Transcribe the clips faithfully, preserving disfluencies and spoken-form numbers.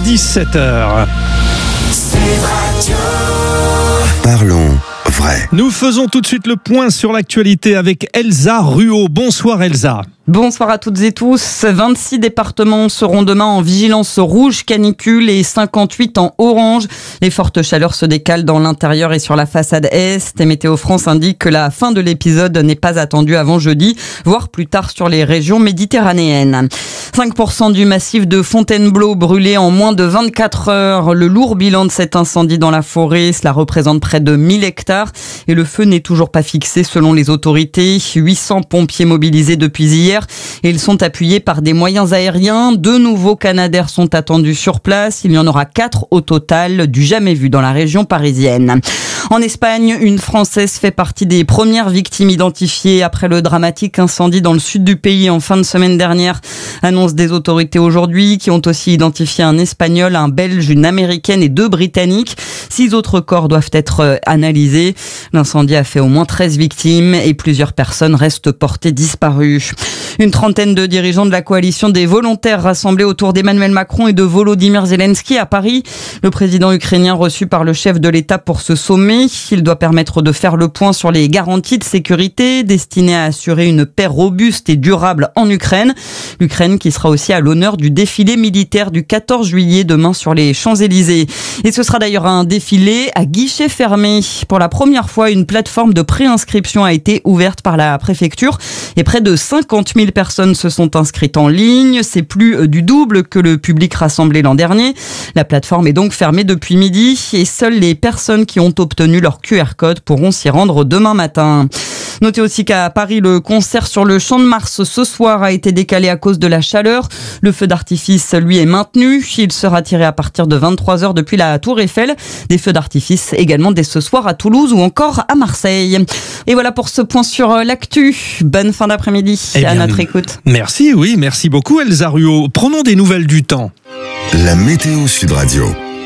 dix-sept heures. Parlons vrai. Nous faisons tout de suite le point sur l'actualité avec Elsa Ruot. Bonsoir Elsa. Bonsoir à toutes et tous. vingt-six départements seront demain en vigilance rouge canicule et cinquante-huit en orange. Les fortes chaleurs se décalent dans l'intérieur et sur la façade est. Et Météo France indique que la fin de l'épisode n'est pas attendue avant jeudi, voire plus tard sur les régions méditerranéennes. cinq pour cent du massif de Fontainebleau brûlé en moins de vingt-quatre heures. Le lourd bilan de cet incendie dans la forêt, cela représente près de mille hectares. Et le feu n'est toujours pas fixé selon les autorités. huit cents pompiers mobilisés depuis hier. Et ils sont appuyés par des moyens aériens. Deux nouveaux Canadair sont attendus sur place. Il y en aura quatre au total, du jamais vu dans la région parisienne. En Espagne, une Française fait partie des premières victimes identifiées après le dramatique incendie dans le sud du pays en fin de semaine dernière. Annonce des autorités aujourd'hui qui ont aussi identifié un Espagnol, un Belge, une Américaine et deux Britanniques. Six autres corps doivent être analysés. L'incendie a fait au moins treize victimes et plusieurs personnes restent portées disparues. Une trentaine de dirigeants de la coalition des volontaires rassemblés autour d'Emmanuel Macron et de Volodymyr Zelensky à Paris. Le président ukrainien reçu par le chef de l'État pour ce sommet. Il doit permettre de faire le point sur les garanties de sécurité destinées à assurer une paix robuste et durable en Ukraine. L'Ukraine qui sera aussi à l'honneur du défilé militaire du quatorze juillet demain sur les Champs-Élysées. Et ce sera d'ailleurs un défilé à guichet fermé. Pour la première fois, une plateforme de préinscription a été ouverte par la préfecture et près de cinquante mille personnes se sont inscrites en ligne. C'est plus du double que le public rassemblé l'an dernier. La plateforme est donc fermée depuis midi et seules les personnes qui ont obtenu leur Q R code pourront s'y rendre demain matin. Notez aussi qu'à Paris, le concert sur le Champ de Mars ce soir a été décalé à cause de la chaleur. Le feu d'artifice, lui, est maintenu. Il sera tiré à partir de vingt-trois heures depuis la Tour Eiffel. Des feux d'artifice également dès ce soir à Toulouse ou encore à Marseille. Et voilà pour ce point sur l'actu. Bonne fin d'après-midi eh à notre écoute. Merci, oui, merci beaucoup Elsa Ruot. Prenons des nouvelles du temps. La météo Sud Radio.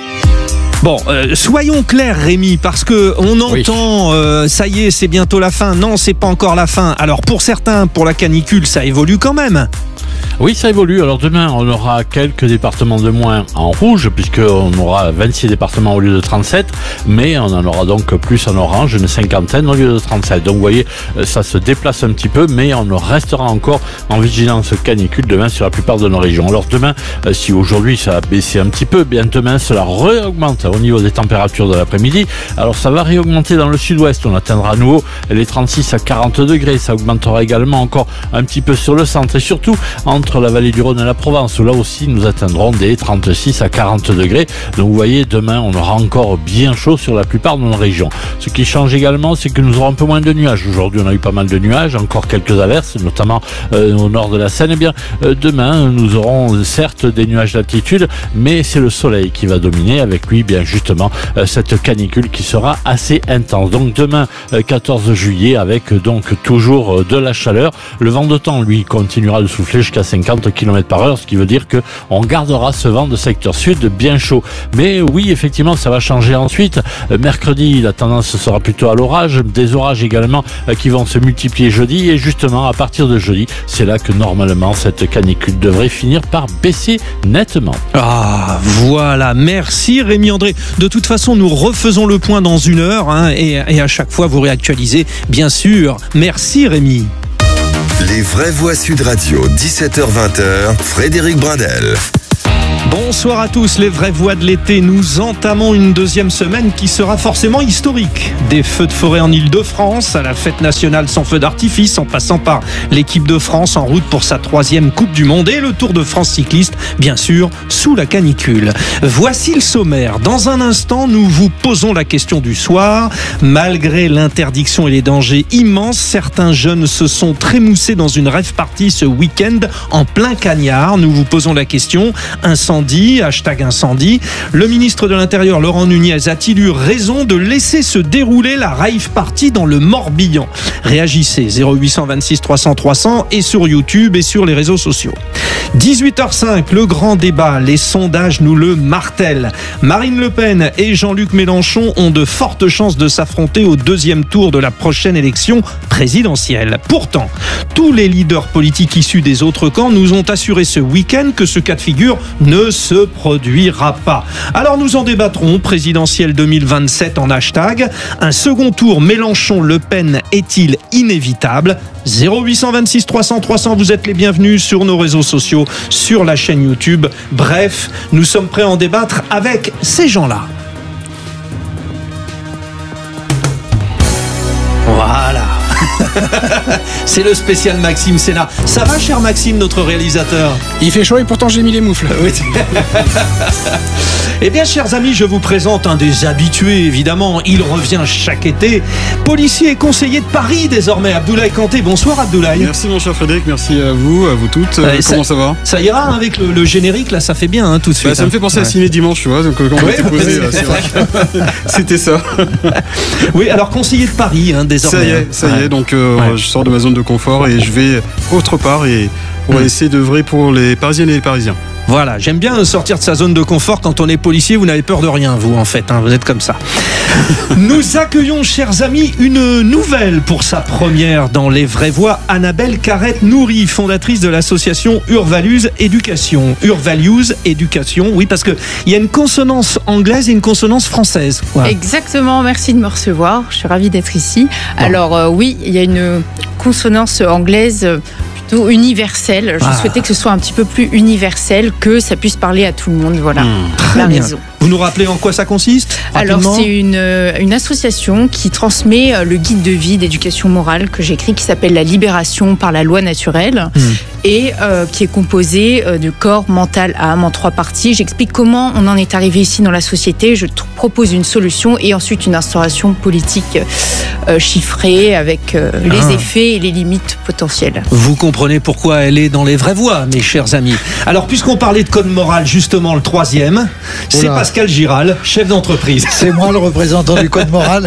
Bon, euh, soyons clairs Rémi, parce que on entend oui. euh, ça y est, c'est bientôt la fin. Non, c'est pas encore la fin. Alors pour certains, pour la canicule, ça évolue quand même. Oui, ça évolue. Alors demain, on aura quelques départements de moins en rouge, puisqu'on aura vingt-six départements au lieu de trente-sept, mais on en aura donc plus en orange, une cinquantaine au lieu de trente-sept. Donc vous voyez, ça se déplace un petit peu, mais on restera encore en vigilance canicule demain sur la plupart de nos régions. Alors demain, si aujourd'hui ça a baissé un petit peu, bien demain cela réaugmente au niveau des températures de l'après-midi. Alors ça va réaugmenter dans le sud-ouest, on atteindra à nouveau les trente-six à quarante degrés, ça augmentera également encore un petit peu sur le centre et surtout entre la vallée du Rhône et la Provence, où là aussi nous atteindrons des trente-six à quarante degrés. Donc vous voyez, demain on aura encore bien chaud sur la plupart de nos régions. Ce qui change également, c'est que nous aurons un peu moins de nuages. Aujourd'hui on a eu pas mal de nuages, encore quelques averses, notamment euh, au nord de la Seine. Et bien euh, demain nous aurons certes des nuages d'altitude, mais c'est le soleil qui va dominer, avec lui bien justement euh, cette canicule qui sera assez intense. Donc demain euh, quatorze juillet, avec donc toujours euh, de la chaleur. Le vent de temps lui continuera de souffler jusqu'à cinquante kilomètres par heure, ce qui veut dire que on gardera ce vent de secteur sud bien chaud. Mais oui, effectivement, ça va changer ensuite. Euh, mercredi, la tendance sera plutôt à l'orage, des orages également euh, qui vont se multiplier jeudi, et justement à partir de jeudi, c'est là que normalement cette canicule devrait finir par baisser nettement. Ah, voilà, merci Rémi André. De toute façon, nous refaisons le point dans une heure, hein, et, et à chaque fois vous réactualisez, bien sûr. Merci Rémi. Les vraies voix Sud Radio, dix-sept heures vingt, Frédéric Brindel. Bonsoir à tous, les vraies voix de l'été. Nous entamons une deuxième semaine qui sera forcément historique. Des feux de forêt en Île-de-France, à la fête nationale sans feu d'artifice, en passant par l'équipe de France en route pour sa troisième Coupe du Monde, et le Tour de France cycliste, bien sûr, sous la canicule. Voici le sommaire. Dans un instant, nous vous posons la question du soir. Malgré l'interdiction et les dangers immenses, certains jeunes se sont trémoussés dans une rave party ce week-end en plein cagnard. Nous vous posons la question. Incendie, hashtag incendie. Le ministre de l'Intérieur, Laurent Nunez, a-t-il eu raison de laisser se dérouler la rave party dans le Morbihan? Réagissez, zéro huit cent vingt-six trois cents trois cents, et sur YouTube et sur les réseaux sociaux. dix-huit heures cinq, le grand débat. Les sondages nous le martèlent. Marine Le Pen et Jean-Luc Mélenchon ont de fortes chances de s'affronter au deuxième tour de la prochaine élection présidentielle. Pourtant, tous les leaders politiques issus des autres camps nous ont assuré ce week-end que ce cas de figure ne ne se produira pas. Alors nous en débattrons, présidentielle deux mille vingt-sept en hashtag. Un second tour Mélenchon-Le Pen est-il inévitable ? zéro huit cent vingt-six trois cents trois cents, vous êtes les bienvenus sur nos réseaux sociaux, sur la chaîne YouTube. Bref, nous sommes prêts à en débattre avec ces gens-là. Voilà. C'est le spécial Maxime Sénat. Ça va, cher Maxime, notre réalisateur ? Il fait chaud et pourtant j'ai mis les moufles. Oui. Eh bien, chers amis, je vous présente un des habitués, évidemment. Il revient chaque été. Policier et conseiller de Paris, désormais. Abdoulaye Kanté. Bonsoir, Abdoulaye. Merci, mon cher Frédéric. Merci à vous, à vous toutes. Ouais, Comment ça, ça va ? Ça ira hein, avec le, le générique, là, ça fait bien, hein, tout de suite. Bah, ça hein. me fait penser ouais. à Ciné Dimanche, tu vois. Donc, quand on ouais, était posé, ouais, c'est vrai que c'était ça. Oui, alors, conseiller de Paris, hein, désormais. Ça y est, ça ouais. y est. Donc, euh, Ouais. je sors de ma zone de confort et je vais autre part et on va Mmh. essayer d'œuvrer pour les Parisiennes et les Parisiens. Voilà, j'aime bien sortir de sa zone de confort quand on est policier. Vous n'avez peur de rien, vous, en fait. Hein, vous êtes comme ça. Nous accueillons, chers amis, une nouvelle pour sa première dans Les Vraies Voix. Annabelle Carrette-Nourry, fondatrice de l'association Urvalues Éducation. Urvalues Éducation, oui, parce qu'il y a une consonance anglaise et une consonance française. Voilà. Exactement, merci de me recevoir. Je suis ravie d'être ici. Bon. Alors, euh, oui, il y a une consonance anglaise euh, plutôt universelle. Je Ah. souhaitais que ce soit un petit peu plus universel, que ça puisse parler à tout le monde. Voilà, Très la bien. raison. Vous nous rappelez en quoi ça consiste ? Alors, rapidement c'est une, euh, une association qui transmet euh, le guide de vie d'éducation morale que j'écris, qui s'appelle La Libération par la loi naturelle, Mmh. et euh, qui est composée euh, de corps, mental, âme, en trois parties. J'explique comment on en est arrivé ici dans la société. Je t- propose une solution et ensuite une instauration politique euh, chiffrée avec euh, Ah. les effets et les limites potentielles. Vous comprenez pourquoi elle est dans Les Vraies Voix, mes chers amis. Alors, puisqu'on parlait de code moral, justement, le troisième, c'est Oula. Pascal Giral, chef d'entreprise. C'est moi le représentant du code moral.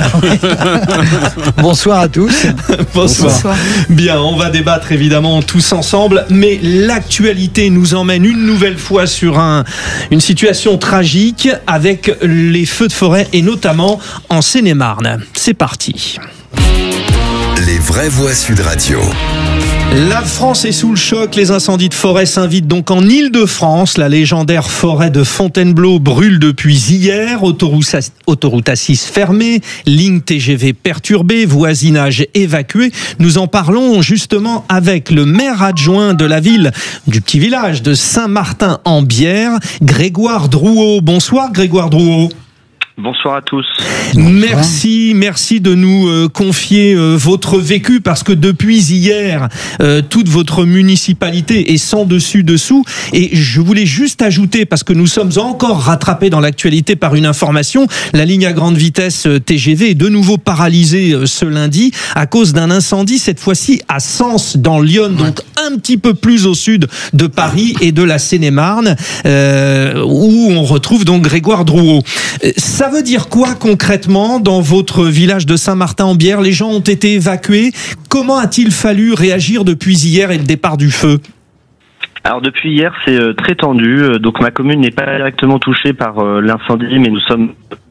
Bonsoir à tous. Bonsoir. Bonsoir. Bien, on va débattre évidemment tous ensemble, mais l'actualité nous emmène une nouvelle fois sur un, une situation tragique avec les feux de forêt et notamment en Seine-et-Marne. C'est parti. Les Vraies Voix Sud Radio. La France est sous le choc, les incendies de forêt s'invitent donc en Île-de-France. La légendaire forêt de Fontainebleau brûle depuis hier, autoroute autoroute A six fermée, ligne T G V perturbée, voisinage évacué. Nous en parlons justement avec le maire adjoint de la ville, du petit village de Saint-Martin-en-Bière, Grégoire Drouot. Bonsoir Grégoire Drouot. Bonsoir à tous. Merci, merci de nous euh, confier euh, votre vécu parce que depuis hier, euh, toute votre municipalité est sans dessus dessous. Et je voulais juste ajouter, parce que nous sommes encore rattrapés dans l'actualité par une information, la ligne à grande vitesse euh, T G V est de nouveau paralysée euh, ce lundi à cause d'un incendie, cette fois-ci à Sens dans l'Yonne, donc un petit peu plus au sud de Paris et de la Seine-et-Marne, euh, où on retrouve donc Grégoire Drouot. Euh, Ça veut dire quoi concrètement dans votre village de Saint-Martin-en-Bière ? Les gens ont été évacués. Comment a-t-il fallu réagir depuis hier et le départ du feu ? Alors depuis hier, c'est euh, très tendu. Euh, Donc ma commune n'est pas directement touchée par euh, l'incendie, mais nous sommes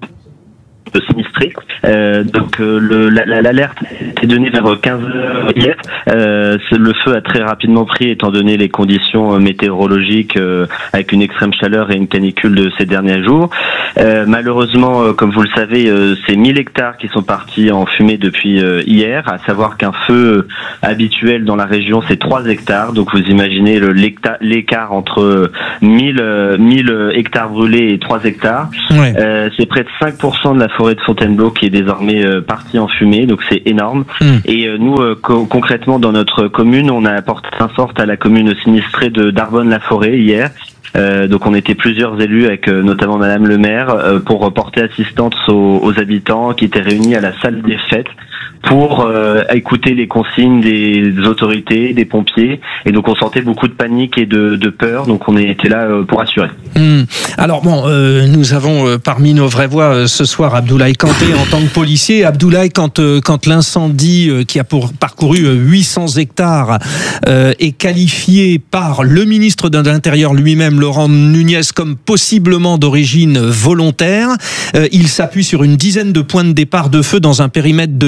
euh, sinistrés. Euh, donc euh, le, la, la, l'alerte a été donnée vers quinze heures hier. Euh, c'est- le feu a très rapidement pris étant donné les conditions euh, météorologiques euh, avec une extrême chaleur et une canicule de ces derniers jours. Euh, malheureusement, euh, comme vous le savez, euh, c'est mille hectares qui sont partis en fumée depuis euh, hier, à savoir qu'un feu habituel dans la région, c'est trois hectares. Donc vous imaginez le, l'hecta- l'écart entre mille, euh, mille hectares brûlés et trois hectares. Ouais. Euh, c'est près de cinq pour cent de la forêt de Fontainebleau qui est désormais euh, partie en fumée, donc c'est énorme. Mm. Et euh, nous, euh, co- concrètement, dans notre commune, on a apporté main forte à la commune sinistrée de d'Arbonne-la-Forêt hier. Euh, donc on était plusieurs élus avec euh, notamment Madame le maire euh, pour porter assistance aux, aux habitants qui étaient réunis à la salle des fêtes pour euh, écouter les consignes des autorités, des pompiers. Et donc on sentait beaucoup de panique et de, de peur, donc on était là euh, pour assurer. Mmh. Alors bon, euh, nous avons euh, parmi nos vraies voix euh, ce soir Abdoulaye Kanté en tant que policier. Abdoulaye, quand, euh, quand l'incendie euh, qui a pour, parcouru euh, huit cents hectares euh, est qualifié par le ministre de l'Intérieur lui-même, Laurent Nunez, comme possiblement d'origine volontaire, euh, il s'appuie sur une dizaine de points de départ de feu dans un périmètre de mille mètres.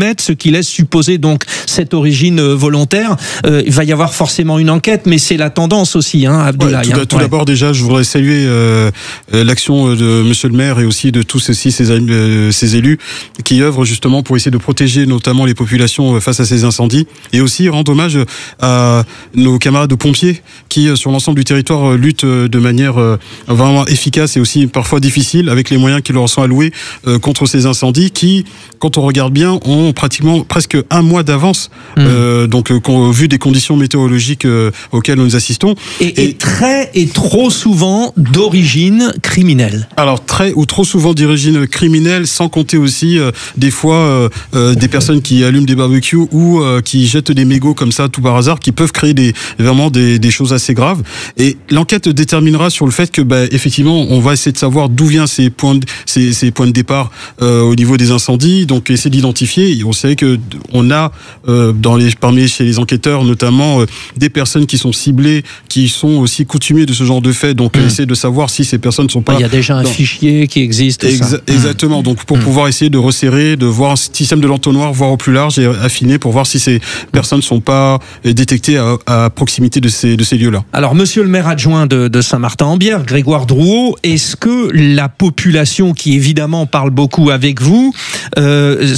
enquête, ce qui laisse supposer donc cette origine volontaire. Euh, il va y avoir forcément une enquête, mais c'est la tendance aussi, hein, Abdoulaye. Ouais, tout, hein. tout ouais. d'abord, déjà, je voudrais saluer euh, l'action de Monsieur le maire et aussi de tous aussi ces, euh, ces élus qui œuvrent justement pour essayer de protéger notamment les populations face à ces incendies, et aussi rendre hommage à nos camarades pompiers qui, sur l'ensemble du territoire, luttent de manière vraiment efficace et aussi parfois difficile avec les moyens qui leur sont alloués euh, contre ces incendies qui, quand on regarde bien, ont pratiquement presque un mois d'avance, mmh. euh, donc euh, vu des conditions météorologiques euh, auxquelles nous assistons. Et, et, et très et trop souvent d'origine criminelle. Alors très ou trop souvent d'origine criminelle, sans compter aussi euh, des fois euh, euh, des personnes qui allument des barbecues ou euh, qui jettent des mégots comme ça tout par hasard, qui peuvent créer des vraiment des, des choses assez graves. Et l'enquête déterminera sur le fait que, bah, effectivement, on va essayer de savoir d'où viennent ces points, de, ces, ces points de départ euh, au niveau des incendies. Donc, essayer d'identifier. On sait que on a euh, dans les parmi chez les enquêteurs notamment euh, des personnes qui sont ciblées, qui sont aussi coutumiers de ce genre de faits. Donc, mmh. essayer de savoir si ces personnes ne sont pas. Il y a déjà un dans... fichier qui existe. Exa- ça. Exactement. Mmh. Donc, pour mmh. pouvoir essayer de resserrer, de voir un système de l'entonnoir, voir au plus large et affiner pour voir si ces personnes ne sont pas détectées à, à proximité de ces de ces lieux-là. Alors, Monsieur le maire adjoint de, de Saint-Martin-en-Bière, Grégoire Drouot, est-ce que la population, qui évidemment parle beaucoup avec vous, euh,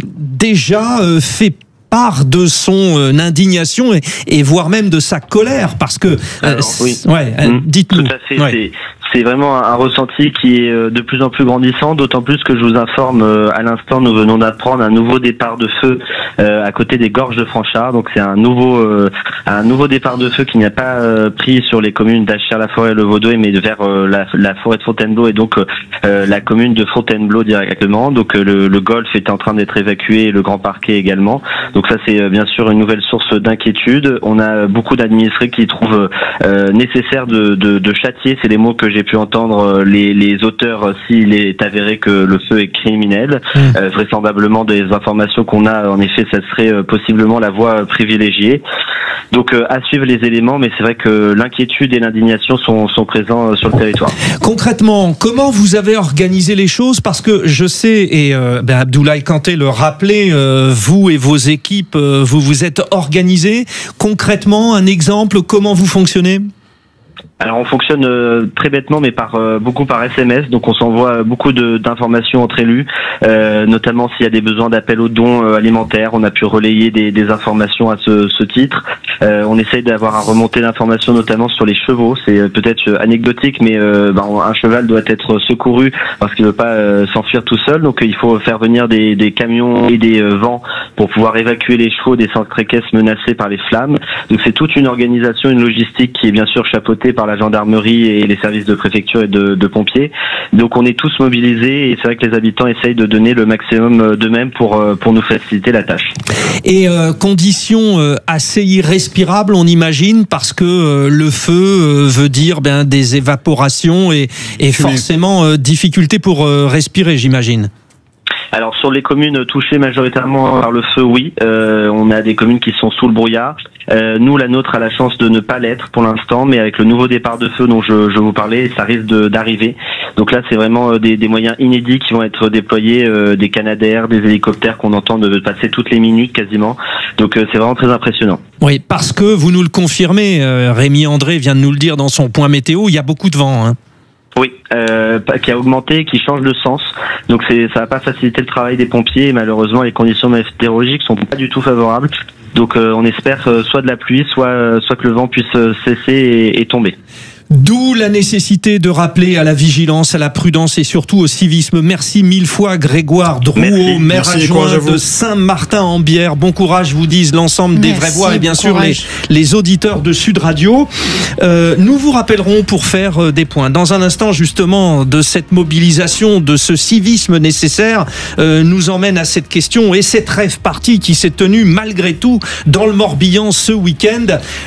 déjà euh, fait part de son euh, indignation et, et voire même de sa colère, parce que euh, Alors, oui. ouais, mmh. dites-nous. Tout à fait. Ouais. C'est... C'est vraiment un ressenti qui est de plus en plus grandissant, d'autant plus que je vous informe, à l'instant, nous venons d'apprendre un nouveau départ de feu euh, à côté des Gorges de Franchart. Donc c'est un nouveau euh, un nouveau départ de feu qui n'a pas euh, pris sur les communes d'Achères-la-Forêt et le Vaudois, mais vers euh, la, la forêt de Fontainebleau et donc euh, la commune de Fontainebleau directement. Donc euh, le, le golfe est en train d'être évacué, et le Grand Parquet également. Donc ça c'est euh, bien sûr une nouvelle source d'inquiétude. On a beaucoup d'administrés qui trouvent euh, nécessaire de, de, de châtier, c'est les mots que j'ai pu entendre, les, les auteurs s'il est avéré que le feu est criminel. Mmh. Euh, vraisemblablement des informations qu'on a, en effet, ça serait euh, possiblement la voie privilégiée. Donc euh, à suivre les éléments, mais c'est vrai que l'inquiétude et l'indignation sont, sont présents euh, sur le territoire. Concrètement, comment vous avez organisé les choses? Parce que je sais, et euh, ben Abdoulaye Kanté le rappelait, euh, vous et vos équipes, euh, vous vous êtes organisés. Concrètement, un exemple, comment vous fonctionnez? Alors on fonctionne euh, très bêtement, mais par euh, beaucoup par S M S. Donc on s'envoie beaucoup de, d'informations entre élus, euh, notamment s'il y a des besoins d'appel aux dons euh, alimentaires. On a pu relayer des, des informations à ce, ce titre. Euh, on essaye d'avoir un remontée d'informations, notamment sur les chevaux. C'est peut-être anecdotique, mais euh, ben, un cheval doit être secouru parce qu'il ne veut pas euh, s'enfuir tout seul. Donc il faut faire venir des, des camions et des euh, vents pour pouvoir évacuer les chevaux des centres équestres menacés par les flammes. Donc c'est toute une organisation, une logistique qui est bien sûr chapeautée par la gendarmerie et les services de préfecture et de, de pompiers. Donc on est tous mobilisés et c'est vrai que les habitants essayent de donner le maximum d'eux-mêmes pour, pour nous faciliter la tâche. Et euh, conditions euh, assez irrespirables, on imagine, parce que euh, le feu euh, veut dire ben, des évaporations et, et forcément euh, difficulté pour euh, respirer, j'imagine. Alors sur les communes touchées majoritairement par le feu, oui, euh, on a des communes qui sont sous le brouillard. Euh, nous, la nôtre a la chance de ne pas l'être pour l'instant, mais avec le nouveau départ de feu dont je, je vous parlais, ça risque de, d'arriver. Donc là, c'est vraiment des, des moyens inédits qui vont être déployés, euh, des Canadair, des hélicoptères qu'on entend de passer toutes les minutes quasiment. Donc euh, c'est vraiment très impressionnant. Oui, parce que vous nous le confirmez, euh, Rémi André vient de nous le dire dans son point météo, il y a beaucoup de vent, hein. Oui, euh, qui a augmenté, qui change de sens. Donc c'est, ça va pas faciliter le travail des pompiers. Et malheureusement, les conditions météorologiques sont pas du tout favorables. Donc euh, on espère euh, soit de la pluie, soit euh, soit que le vent puisse euh, cesser et, et tomber. D'où la nécessité de rappeler à la vigilance, à la prudence et surtout au civisme. Merci mille fois Grégoire Drouot, Merci. maire Merci, adjoint de Saint-Martin-en-Bière. Bon courage, vous disent l'ensemble des vraies voix et bien sûr les, les auditeurs de Sud Radio. Euh, nous vous rappellerons pour faire euh, des points. Dans un instant, justement, de cette mobilisation, de ce civisme nécessaire, euh, nous emmène à cette question et cette rêve partie qui s'est tenue malgré tout dans le Morbihan ce week-end.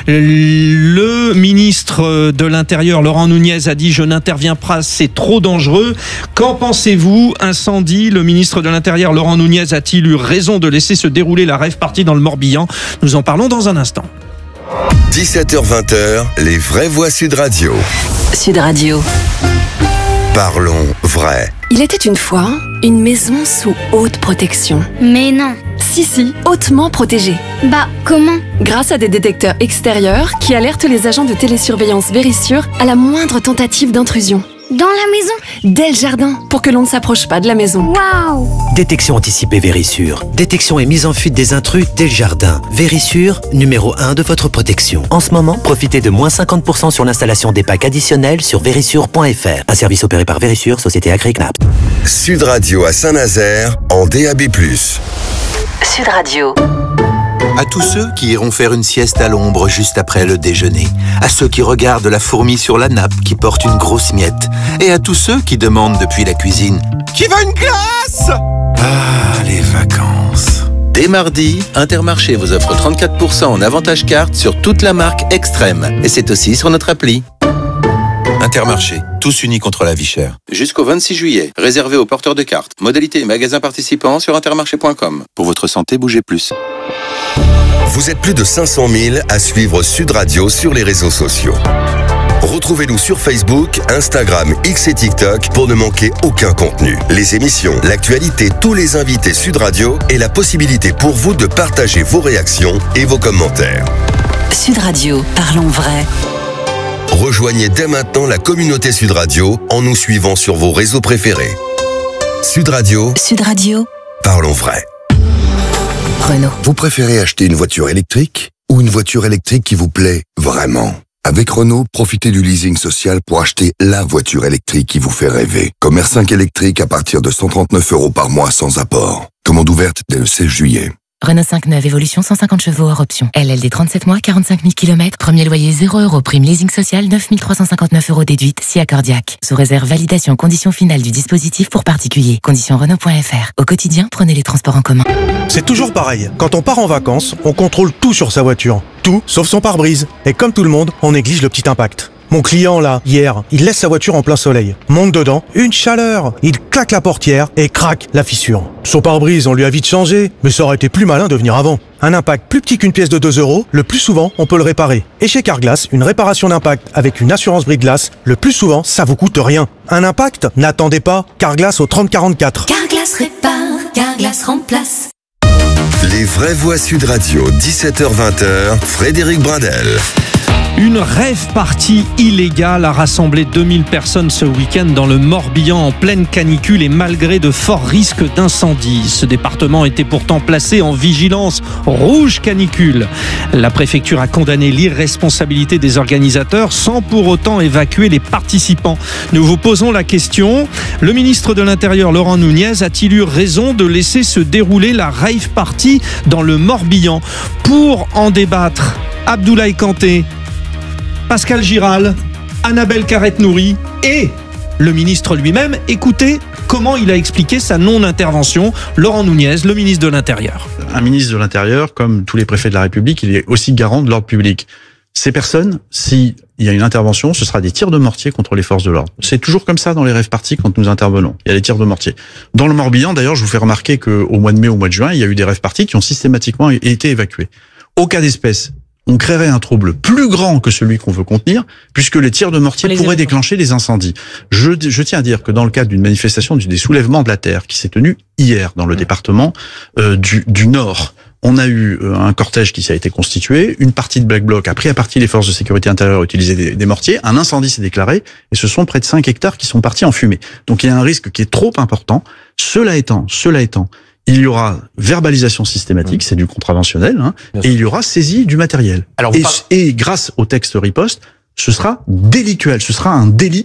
Le ministre de l'Intérieur, Laurent Nunez, a dit « Je n'interviens pas, c'est trop dangereux ». Qu'en pensez-vous? Incendie, le ministre de l'Intérieur, Laurent Nunez, a-t-il eu raison de laisser se dérouler la rave party dans le Morbihan? Nous en parlons dans un instant. dix-sept heures vingt, les vraies voix Sud Radio. Sud Radio. Parlons vrai. Il était une fois une maison sous haute protection. Mais non. Si, si, hautement protégés. Bah, comment? Grâce à des détecteurs extérieurs qui alertent les agents de télésurveillance Vérissure à la moindre tentative d'intrusion. Dans la maison? Dès le jardin, pour que l'on ne s'approche pas de la maison. Waouh! Détection anticipée Vérissure. Détection et mise en fuite des intrus dès le jardin. Vérissure, numéro un de votre protection. En ce moment, profitez de moins cinquante pour cent sur l'installation des packs additionnels sur vérissure point f r. Un service opéré par Vérissure, société Agri-Knapp. Sud Radio à Saint-Nazaire en D A B plus. Sud Radio. À tous ceux qui iront faire une sieste à l'ombre juste après le déjeuner, à ceux qui regardent la fourmi sur la nappe qui porte une grosse miette, et à tous ceux qui demandent depuis la cuisine « Qui veut une glace ?» Ah, les vacances. Dès mardi, Intermarché vous offre trente-quatre pour cent en avantage carte sur toute la marque Extrême, et c'est aussi sur notre appli. Intermarché, tous unis contre la vie chère. Jusqu'au vingt-six juillet, réservé aux porteurs de cartes. Modalité et magasins participants sur intermarché point com. Pour votre santé, bougez plus. Vous êtes plus de cinq cent mille à suivre Sud Radio sur les réseaux sociaux. Retrouvez-nous sur Facebook, Instagram, X et TikTok pour ne manquer aucun contenu. Les émissions, l'actualité, tous les invités Sud Radio et la possibilité pour vous de partager vos réactions et vos commentaires. Sud Radio, parlons vrai. Rejoignez dès maintenant la communauté Sud Radio en nous suivant sur vos réseaux préférés. Sud Radio. Sud Radio. Parlons vrai. Renault. Vous préférez acheter une voiture électrique ou une voiture électrique qui vous plaît vraiment? Avec Renault, profitez du leasing social pour acheter la voiture électrique qui vous fait rêver. Comme R cinq électrique à partir de cent trente-neuf euros par mois sans apport. Commande ouverte dès le seize juillet. Renault cinq neuf Évolution cent cinquante chevaux hors option. L L D trente-sept mois, quarante-cinq mille kilomètres. Premier loyer zéro euros. Prime leasing social neuf mille trois cent cinquante-neuf euros déduite. Si accordiaque. Sous réserve validation conditions finales du dispositif pour particuliers. Conditions Renault point f r. Au quotidien, prenez les transports en commun. C'est toujours pareil. Quand on part en vacances, on contrôle tout sur sa voiture. Tout, sauf son pare-brise. Et comme tout le monde, on néglige le petit impact. Mon client, là, hier, il laisse sa voiture en plein soleil. Monte dedans, une chaleur. Il claque la portière et craque la fissure. Son pare-brise, on lui a vite changé, mais ça aurait été plus malin de venir avant. Un impact plus petit qu'une pièce de deux euros, le plus souvent, on peut le réparer. Et chez Carglass, une réparation d'impact avec une assurance brise-glace, le plus souvent, ça vous coûte rien. Un impact? N'attendez pas. Carglass au trente quarante-quatre. Carglass répare, Carglass remplace. Les vraies voix Sud Radio, dix-sept heures vingt, Frédéric Brindel. Une rave party illégale a rassemblé deux mille personnes ce week-end dans le Morbihan en pleine canicule et malgré de forts risques d'incendie. Ce département était pourtant placé en vigilance rouge canicule. La préfecture a condamné l'irresponsabilité des organisateurs sans pour autant évacuer les participants. Nous vous posons la question, le ministre de l'Intérieur Laurent Nunez a-t-il eu raison de laisser se dérouler la rave party dans le Morbihan? Pour en débattre, Abdoulaye Kanté, Pascal Giral, Annabelle Carrette-Nouri et le ministre lui-même. Écoutez comment il a expliqué sa non-intervention. Laurent Nunez, le ministre de l'Intérieur. Un ministre de l'Intérieur, comme tous les préfets de la République, il est aussi garant de l'ordre public. Ces personnes, s'il y a une intervention, ce sera des tirs de mortier contre les forces de l'ordre. C'est toujours comme ça dans les rave parties quand nous intervenons. Il y a des tirs de mortier. Dans le Morbihan, d'ailleurs, je vous fais remarquer qu'au mois de mai, au mois de juin, il y a eu des rave parties qui ont systématiquement été évacuées. Au cas d'espèce, on créerait un trouble plus grand que celui qu'on veut contenir, puisque les tirs de mortier pourraient événements. déclencher des incendies. Je, je tiens à dire que dans le cadre d'une manifestation des soulèvements de la Terre qui s'est tenue hier dans le département euh, du, du Nord, on a eu euh, un cortège qui s'est été constitué, une partie de Black Bloc a pris à partie les forces de sécurité intérieure à utiliser des, des mortiers, un incendie s'est déclaré, et ce sont près de cinq hectares qui sont partis en fumée. Donc il y a un risque qui est trop important. Cela étant, cela étant, il y aura verbalisation systématique, c'est du contraventionnel, hein, et il y aura saisie du matériel. Alors, et, par... et grâce au texte riposte, ce sera délictuel, ce sera un délit.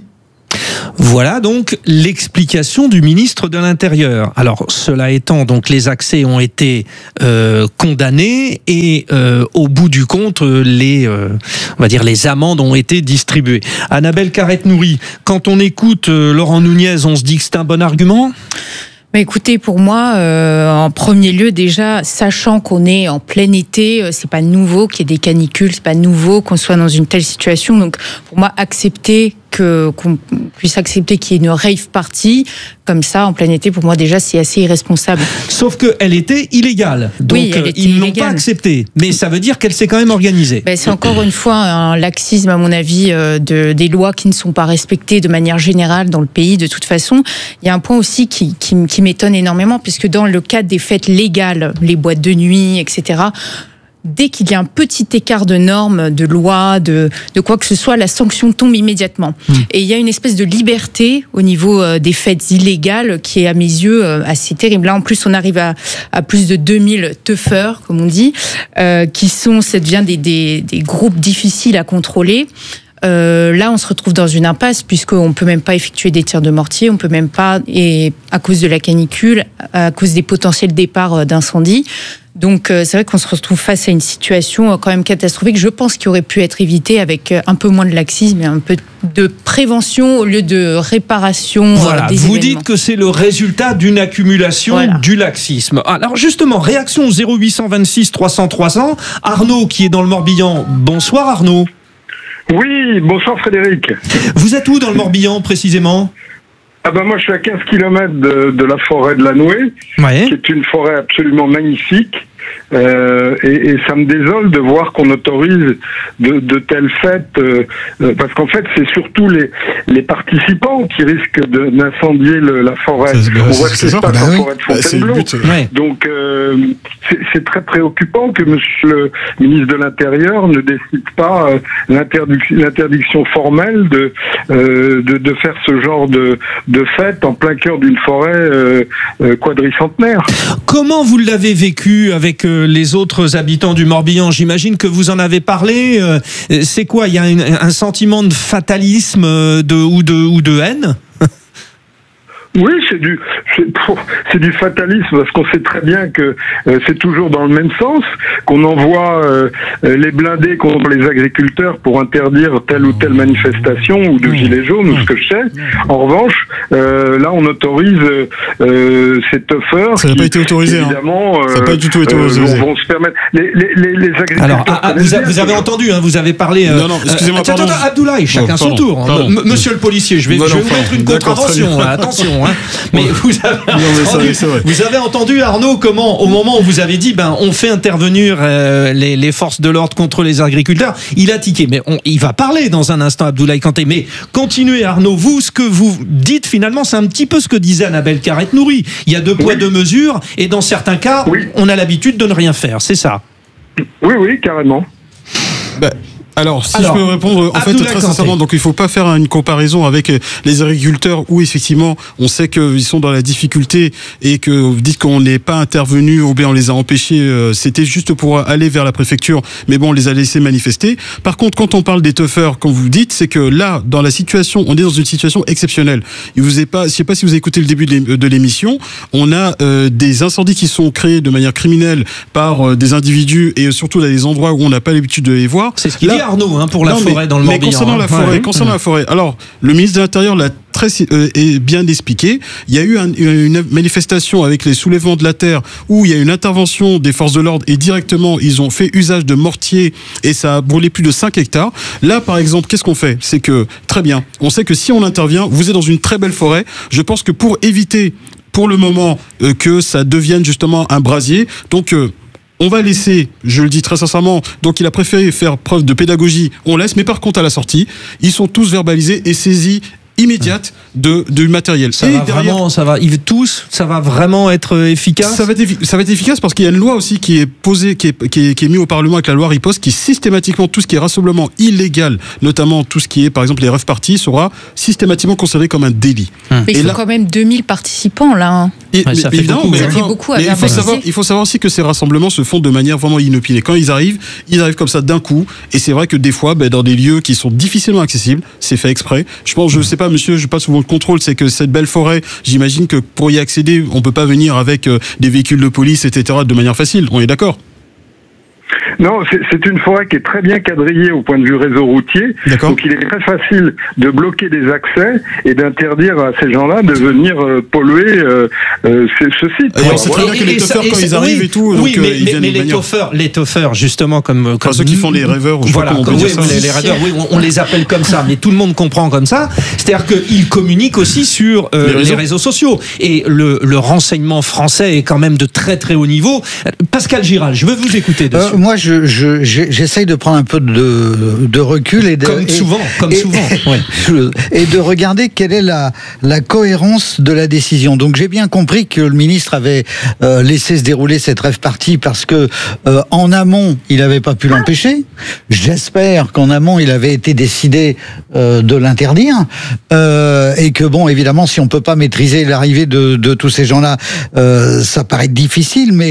Voilà donc l'explication du ministre de l'Intérieur. Alors cela étant, donc les accès ont été euh, condamnés et euh, au bout du compte, les euh, on va dire les amendes ont été distribuées. Annabelle Carrette-Nouri, quand on écoute euh, Laurent Nunez, on se dit que c'est un bon argument ? Bah écoutez, pour moi, euh, en premier lieu, déjà, sachant qu'on est en plein été, euh, c'est pas nouveau qu'il y ait des canicules, c'est pas nouveau qu'on soit dans une telle situation. Donc, pour moi, accepter que, qu'on puisse accepter qu'il y ait une rave party comme ça en plein été, pour moi déjà c'est assez irresponsable. Sauf qu'elle était illégale, donc oui, elle était ils ne l'ont illégale. pas acceptée. Mais ça veut dire qu'elle s'est quand même organisée. Ben, c'est encore une fois un laxisme, à mon avis, euh, de, des lois qui ne sont pas respectées de manière générale dans le pays. De toute façon, il y a un point aussi qui, qui, qui m'étonne énormément, puisque dans le cadre des fêtes légales, les boîtes de nuit, et cetera, dès qu'il y a un petit écart de normes, de loi, de, de quoi que ce soit, la sanction tombe immédiatement. Mmh. Et il y a une espèce de liberté au niveau euh, des fêtes illégales qui est à mes yeux euh, assez terrible. Là, en plus, on arrive à, à plus de deux mille teufeurs, comme on dit, euh, qui sont, ça devient des, des, des groupes difficiles à contrôler. Euh, là, on se retrouve dans une impasse puisqu'on peut même pas effectuer des tirs de mortier, on peut même pas, et à cause de la canicule, à cause des potentiels départs d'incendie. Donc euh, c'est vrai qu'on se retrouve face à une situation euh, quand même catastrophique. Je pense qu'il aurait pu être évité avec euh, un peu moins de laxisme et un peu de prévention au lieu de réparation. Voilà, euh, des vous événements. dites que c'est le résultat d'une accumulation voilà. du laxisme. Alors justement, réaction au zéro huit cent vingt-six trois cents trois cents. Arnaud qui est dans le Morbihan. Bonsoir Arnaud. Oui, bonsoir Frédéric. Vous êtes où dans le Morbihan précisément ? Ah ben moi je suis à quinze kilomètres de, de la forêt de la Nouée, ouais. qui est une forêt absolument magnifique. Euh, et, et ça me désole de voir qu'on autorise de, de telles fêtes, euh, euh, parce qu'en fait c'est surtout les, les participants qui risquent de, d'incendier le, la forêt. C'est, On voit ce qui se passe bah en oui. forêt de Bah, Fontainebleau. c'est le but, ouais. Donc euh, c'est, c'est très préoccupant que Monsieur le ministre de l'Intérieur ne décide pas euh, l'interdiction, l'interdiction formelle de, euh, de de faire ce genre de, de fête en plein cœur d'une forêt euh, euh, quadricentenaire. Comment vous l'avez vécu avec les autres habitants du Morbihan? J'imagine que vous en avez parlé. C'est quoi? Il y a un, un sentiment de fatalisme de, ou, de, ou de haine? Oui, c'est du, c'est, c'est du fatalisme parce qu'on sait très bien que euh, c'est toujours dans le même sens, qu'on envoie euh, les blindés contre les agriculteurs pour interdire telle ou telle manifestation ou de gilets jaunes ou ce que je sais. En revanche, euh, là, on autorise euh, ces teufeurs. Ça n'a pas été autorisé. Évidemment, hein. Ça n'a pas du tout été euh, autorisé. vont, vont se permettre. Les, les, les, les agriculteurs. Alors, ah, vous, a, vous avez entendu, hein, vous avez parlé. Euh, non, non, excusez-moi, euh, attends, pardon. attends, Abdoulaye, chacun oh, son pardon, tour. pardon. M- Monsieur le policier, je vais, non, je vais non, vous mettre une contravention. Là, attention. Hein. Mais vous avez, non, mais entendu, ça, vous avez entendu, Arnaud, comment, au moment où vous avez dit, ben, on fait intervenir euh, les, les forces de l'ordre contre les agriculteurs, il a tiqué. Mais on, il va parler dans un instant, Abdoulaye Kanté. Mais continuez, Arnaud. Vous, ce que vous dites, finalement, c'est un petit peu ce que disait Annabelle Carrette-Nourry. Il y a deux poids, oui. deux mesures, et dans certains cas, oui. on a l'habitude de ne rien faire. C'est ça? Oui, oui, carrément. Bah. Alors, si Alors, je peux répondre, en fait, très sincèrement, donc il faut pas faire une comparaison avec les agriculteurs où effectivement, on sait qu'ils sont dans la difficulté et que vous dites qu'on n'est pas intervenu ou bien on les a empêchés. C'était juste pour aller vers la préfecture, mais bon, on les a laissés manifester. Par contre, quand on parle des teufeurs, comme vous dites, c'est que là, dans la situation, on est dans une situation exceptionnelle. Il vous est pas, je sais pas si vous avez écouté le début de l'émission, on a euh, des incendies qui sont créés de manière criminelle par euh, des individus et surtout dans des endroits où on n'a pas l'habitude de les voir. C'est ce qu'il dit Arnaud, hein, pour la non, forêt mais, dans le Morbihan. Mais concernant hein. la forêt, ouais. concernant mmh. la forêt. Alors, le ministre de l'Intérieur l'a très euh, est bien expliqué. Il y a eu un, une manifestation avec les soulèvements de la terre où il y a une intervention des forces de l'ordre et directement ils ont fait usage de mortiers et ça a brûlé plus de cinq hectares. Là, par exemple, qu'est-ce qu'on fait? C'est que très bien. On sait que si on intervient, vous êtes dans une très belle forêt. Je pense que pour éviter, pour le moment, euh, que ça devienne justement un brasier, donc. Euh, On va laisser, je le dis très sincèrement, donc il a préféré faire preuve de pédagogie, on laisse, mais par contre à la sortie, ils sont tous verbalisés et saisis immédiate de du matériel. Ça et va derrière, vraiment, ça va, ils tous, ça va vraiment être efficace. Ça va être, effi- ça va être efficace parce qu'il y a une loi aussi qui est posée, qui est, qui est, qui est mise au Parlement avec la loi Riposte, qui systématiquement tout ce qui est rassemblement illégal, notamment tout ce qui est par exemple les rave parties, sera systématiquement considéré comme un délit. Mais et ils sont là, quand même deux mille participants là. Hein. Et, ouais, mais, ça fait évidemment, beaucoup, mais, ça enfin, fait beaucoup à mais il, faut savoir, verbaliser. il faut savoir aussi que ces rassemblements se font de manière vraiment inopinée. Quand ils arrivent, ils arrivent comme ça d'un coup. Et c'est vrai que des fois, ben, dans des lieux qui sont difficilement accessibles, c'est fait exprès. Je pense, je sais pas, monsieur, je passe sous votre contrôle, c'est que cette belle forêt, j'imagine que pour y accéder, on peut pas venir avec euh, des véhicules de police, et cetera, de manière facile. On est d'accord? Non, c'est, c'est une forêt qui est très bien quadrillée au point de vue réseau routier. D'accord. Donc il est très facile de bloquer des accès et d'interdire à ces gens-là de venir euh, polluer euh, euh, ce, ce site. Et on sait très bien que les toffeurs, quand ils arrivent et tout, oui, donc, mais, euh, ils mais, viennent mais de les manière- toffeurs, les toffeurs, justement, comme, comme Enfin, ceux qui font les rêveurs, ou je sais voilà, pas comment on comme, peut oui, dire ça. les, les rêveurs, oui, on, on les appelle comme ça, mais tout le monde comprend comme ça. C'est-à-dire qu'ils communiquent aussi sur euh, Les réseaux. les réseaux sociaux. Et le, le renseignement français est quand même de très très haut niveau. Pascal Giral, je veux vous écouter dessus. Euh, moi, je, je, j'ai- j'essaye de prendre un peu de, de recul et de, Comme et- souvent, comme et- souvent. Ouais. je- et de regarder quelle est la, la cohérence de la décision. Donc, j'ai bien compris que le ministre avait euh, laissé se dérouler cette rêve partie parce que euh, en amont, il n'avait pas pu l'empêcher. J'espère qu'en amont, il avait été décidé euh, de l'interdire euh, et que bon, évidemment, si on peut pas maîtriser l'arrivée de, de tous ces gens-là, euh, ça paraît difficile. Mais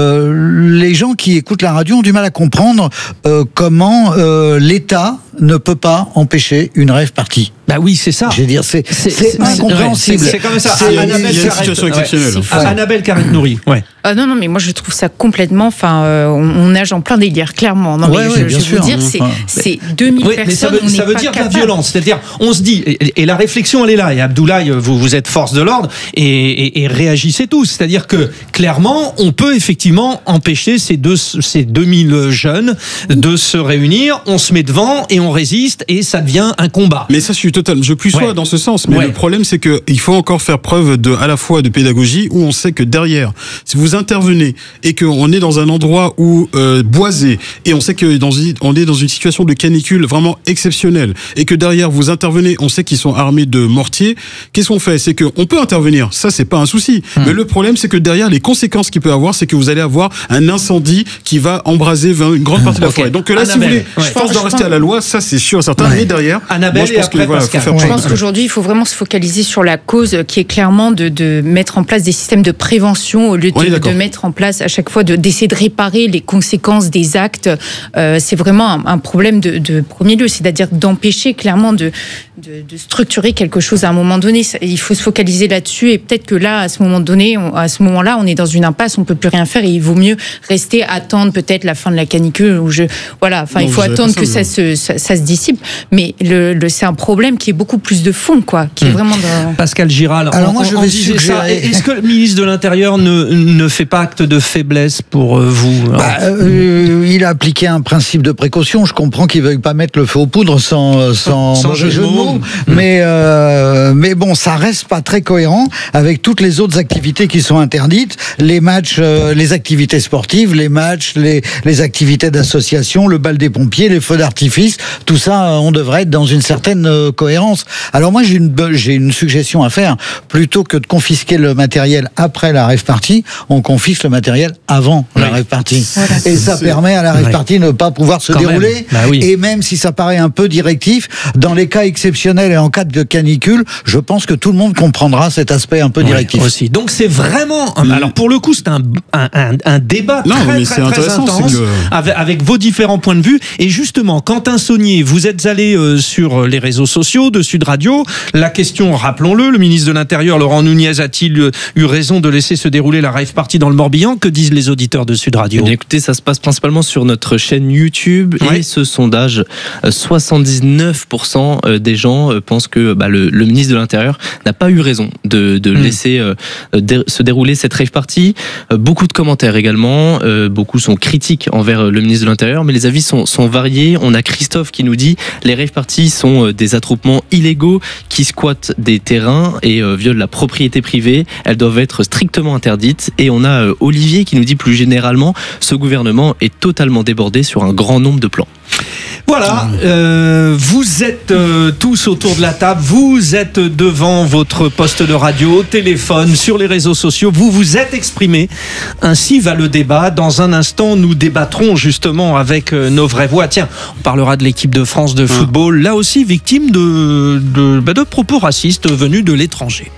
euh, les gens qui écoutent la radio ont du mal à comprendre euh, comment euh, l'État ne peut pas empêcher une rêve partie. Bah oui, c'est ça. Je veux dire, c'est C'est- c'est c'est- incompréhensible. c'est- c'est comme ça. C'est- Annabelle il y a une Carrette- situation ouais, exceptionnelle. c'est- Annabelle Carrette-Nourry. Ouais. Ah non, non, mais moi je trouve ça complètement. Enfin, euh, on, on nage en plein délire, clairement. Non, Ouais, mais ouais, je, bien je vais sûr. vous dire, c'est, Ouais. c'est deux mille Oui, personnes. mais ça veut, on ça n'est veut pas dire de la capable. violence. C'est-à-dire, on se dit, et, et la réflexion, elle est là. Et Abdoulaye, vous, vous êtes force de l'ordre et, et, et réagissez tous. C'est-à-dire que, clairement, on peut effectivement empêcher ces, deux, ces deux mille jeunes de se réunir. On se met devant et on résiste et ça devient un combat. Mais ça, je suis total, je plus sois Ouais. dans ce sens. Mais Ouais. le problème, c'est que il faut encore faire preuve de, à la fois de pédagogie, où on sait que derrière, si vous intervenez et qu'on est dans un endroit où euh, boisé, et on sait que dans, on est dans une situation de canicule vraiment exceptionnelle, et que derrière vous intervenez, on sait qu'ils sont armés de mortiers. Qu'est-ce qu'on fait? C'est que on peut intervenir, ça c'est pas un souci. Hum. Mais le problème, c'est que derrière, les conséquences qu'il peut avoir, c'est que vous allez avoir un incendie qui va embraser une grande partie de la Ok. forêt. Donc là, si vous Annabelle, voulez, ouais. je pense d'en rester à la loi, ça c'est sûr et certain. Ouais. Mais derrière, Annabelle moi, je et pense après que voilà, faut Pascal. faire Je preuve. pense qu'aujourd'hui, il faut vraiment se focaliser sur la cause qui est clairement de, de mettre en place des systèmes de prévention au lieu On est de, d'accord. de mettre en place à chaque fois de, d'essayer de réparer les conséquences des actes. Euh, c'est vraiment un, un problème de, de premier lieu, c'est-à-dire d'empêcher clairement de, de, de structurer quelque chose à un moment donné. Ça- Il faut se focaliser là-dessus et peut-être que là, à ce moment donné, on- à ce moment-là, on est dans une impasse, on peut plus rien faire et il vaut mieux rester attendre peut-être la fin de la canicule ou je voilà. Enfin, Non, il faut vous avez attendre pas que ça, ça se ça, ça se dissipe. Mais le, le c'est un problème qui est beaucoup plus de fond, quoi, qui est Hum. vraiment dans... Pascal Giral, Alors on- moi, je on vais disait ça. suggérer- Est-ce que le ministre de l'Intérieur ne, ne fait pas acte de faiblesse pour euh, vous? Bah, euh, il a appliqué un principe de précaution. Je comprends qu'il veuille pas mettre le feu aux poudres sans sans, Sans mauvais jeu de jeu de mots. mots. Mais euh, mais bon, ça reste pas très cohérent avec toutes les autres activités qui sont interdites, les matchs, euh, les activités sportives, les matchs, les les activités d'association, le bal des pompiers, les feux d'artifice. Tout ça, euh, on devrait être dans une certaine euh, cohérence. Alors moi, j'ai une be- j'ai une suggestion à faire. Plutôt que de confisquer le matériel après la rave party, on confisque le matériel avant la Oui. rave party. Voilà. Et ça C'est- permet à la rave Ouais. party de ne pas pouvoir se Quand dérouler. même. Bah oui. Et même si ça paraît un peu directif, dans les cas exceptionnels et en cas de canicule, je pense que tout le monde comprendra cet aspect un peu Ouais, directif. aussi. Donc c'est vraiment. Mm. Alors pour le coup, c'est un, un, un, un débat Non, très mais très c'est très intéressant, intense c'est que- avec, avec vos différents points de vue. Et justement, Quentin Saunier, vous êtes allé euh, sur les réseaux sociaux de Sud Radio. La question, rappelons-le, le ministre de l'Intérieur Laurent Nunez a-t-il euh, eu raison de laisser se dérouler la rave party dans le Morbihan? Que disent les auditeurs de Sud Radio? Eh bien, écoutez, ça se passe principalement sur notre chaîne YouTube Ouais. et ce sondage, euh, soixante-dix-neuf pour cent des gens euh, pensent que bah, le, le ministre de l'Intérieur n'a pas eu raison de, de Mm. laisser euh, dé- se dérouler cette rave party. Euh, beaucoup de commentaires également, euh, beaucoup sont critiques envers euh, le ministre de l'Intérieur, mais les avis sont, sont variés. On a Christophe qui nous dit les rave parties sont euh, des attroupements illégaux qui squattent des terrains et euh, violent la propriété privée. Elles doivent être strictement interdites. Et on a euh, Olivier qui nous dit plus généralement ce gouvernement est totalement débordé sur un grand nombre de plans. Voilà, euh, vous êtes euh, tous autour de la table, vous êtes devant votre poste de radio, téléphone, sur les réseaux sociaux, vous vous êtes exprimés. Ainsi va le débat. Dans un instant, nous débattrons justement avec euh, nos vraies voix. Tiens, on parlera de l'équipe de France de football, là aussi victime de, de, bah, de propos racistes venus de l'étranger.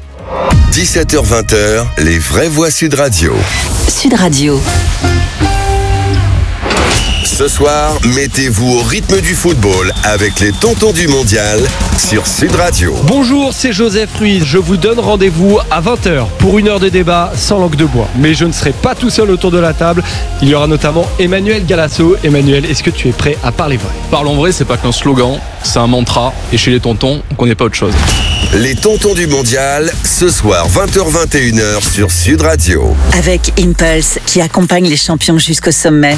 dix-sept heures vingt, les vraies voix Sud Radio. Sud Radio. Ce soir, mettez-vous au rythme du football avec les tontons du mondial sur Sud Radio. Bonjour, c'est Joseph Ruiz. Je vous donne rendez-vous à vingt heures pour une heure de débat sans langue de bois. Mais je ne serai pas tout seul autour de la table. Il y aura notamment Emmanuel Galasso. Emmanuel, est-ce que tu es prêt à parler vrai? Parlons vrai, c'est pas qu'un slogan, c'est un mantra. Et chez les tontons, on connaît pas autre chose. Les tontons du mondial, ce soir vingt heures vingt et une heures sur Sud Radio. Avec Impulse, qui accompagne les champions jusqu'au sommet.